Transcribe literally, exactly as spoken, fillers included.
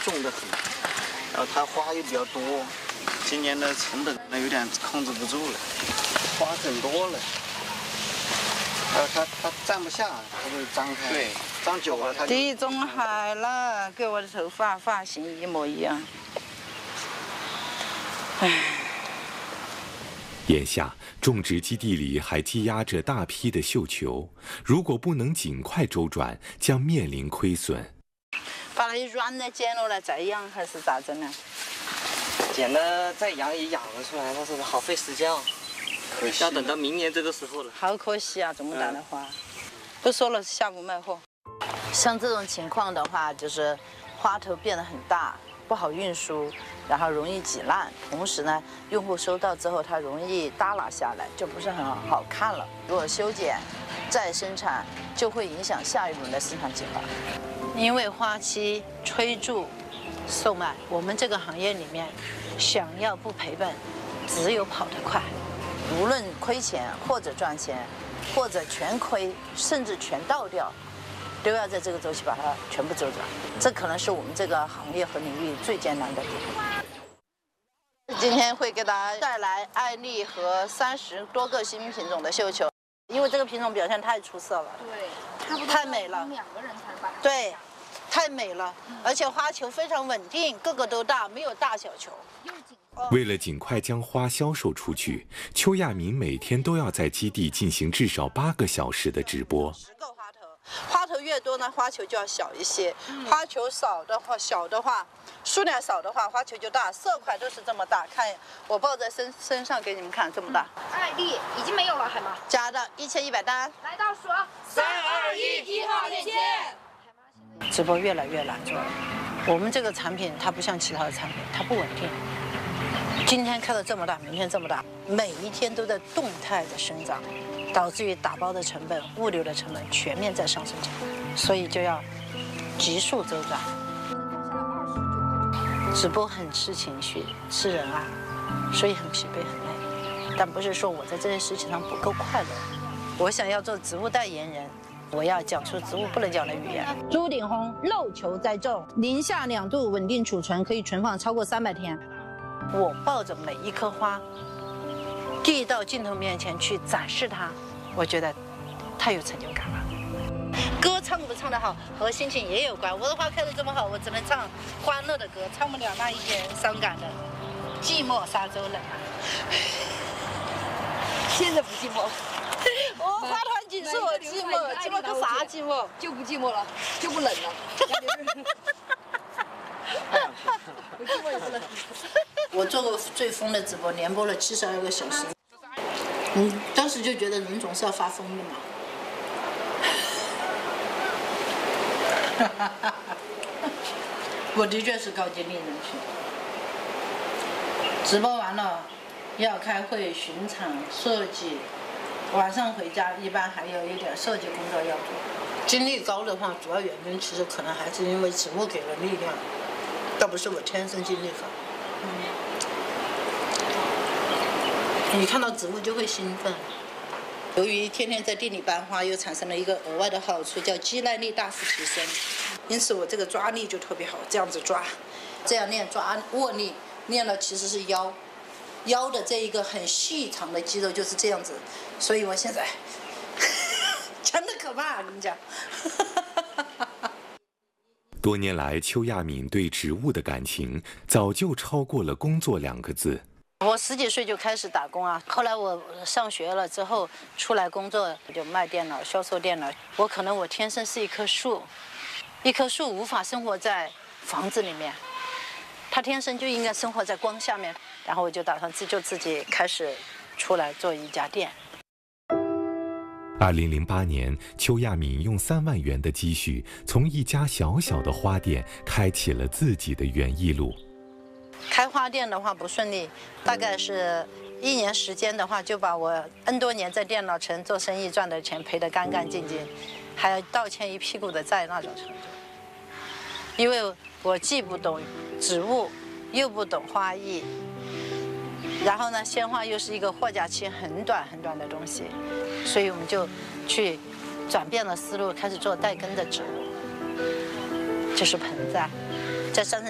重得很，然后它花又比较多，今年的成本呢有点控制不住了，花很多了。呃，它它站不下，它就张开。对，张久了它就。 地中海了，跟我的头发发型一模一样。唉。 眼下，种植基地里还积压着大批的绣球，如果不能尽快周转，将面临亏损。 把那些软的剪了来再养，还是咋整呢？ 剪了再养也养得出来，但是好费时间啊。 要等到明年这个时候了， 好可惜啊！这么大的花，不说了，下午卖货。像这种情况的话，就是花头变得很大，不好运输，然后容易挤烂。同时呢，用户收到之后，它容易耷拉下来，就不是很好看了。如果修剪再生产，就会影响下一轮的生产计划。因为花期催促售卖，我们这个行业里面，想要不赔本，只有跑得快。 无论亏钱或者赚钱，或者全亏，甚至全倒掉，都要在这个周期把它全部周转。这可能是我们这个行业和领域最艰难的地方。今天会给大家带来爱丽和三十多个新品种的绣球，因为这个品种表现太出色了， 对，差不多太美了， 两个人才把对，太美了，而且花球非常稳定，个个都大，没有大小球。 为了尽快将花销售出去，邱亚民每天都要在基地进行至少八个小时的直播。 十个花头，花头越多呢，花球就要小一些；花球少的话，小的话，数量少的话，花球就大。色块都是这么大，看我抱在身身上给你们看，这么大。 爱丽已经没有了，海妈。 加的一千一百单， 来倒数，三二一，一号链接。 直播越来越难做了。我们这个产品它不像其他的产品，它不稳定。 今天开的这么大，明天这么大，每一天都在动态的生长，导致于打包的成本、物流的成本全面在上升中，所以就要急速周转。直播很吃情绪、吃人啊，所以很疲惫、很累。但不是说我在这件事情上不够快乐，我想要做植物代言人，我要讲出植物不能讲的语言。朱顶红肉球栽种，零下两度稳定储存，可以存放超过三百天。 我抱着每一颗花，递到镜头面前去展示它，我觉得太有成就感了。歌唱不唱得好和心情也有关。我的花开得这么好，我只能唱欢乐的歌，唱不了那一点伤感的。寂寞沙洲冷啊， 现在不寂寞。 我花团锦绣，寂寞，寂寞个啥寂寞？ 就不寂寞了，就不冷了。不寂寞也不冷。 我做过最疯的直播，连播了七十二个小时。嗯，当时就觉得人总是要发疯的嘛。我的确是高精力人群。直播完了，要开会、巡场、设计，晚上回家一般还有一点设计工作要做。精力高的话，主要原因其实可能还是因为植物给了力量，倒不是我天生精力好。嗯。 你看到植物就会兴奋。由于天天在地里搬花，又产生了一个额外的好处，叫肌耐力大幅提升。因此我这个抓力就特别好，这样子抓，这样练抓握力，练了其实是腰，腰的这一个很细长的肌肉就是这样子。所以我现在强的可怕，我跟你讲。 多年来，邱亚敏对植物的感情早就超过了工作两个字。 我十几岁就开始打工啊，后来我上学了之后出来工作，我就卖电脑、销售电脑。我可能我天生是一棵树，一棵树无法生活在房子里面，它天生就应该生活在光下面。然后我就打算自就自己开始出来做一家店。 二零零八年，邱亚敏用三万元的积蓄，从一家小小的花店开启了自己的园艺路。 开花店的话不顺利，大概是一年时间的话，就把我 N 多年在电脑城做生意赚的钱赔得干干净净，还要倒欠一屁股的债那种程度。因为我既不懂植物，又不懂花艺，然后呢，鲜花又是一个货架期很短很短的东西，所以我们就去转变了思路，开始做带根的植物，就是盆栽，在山上。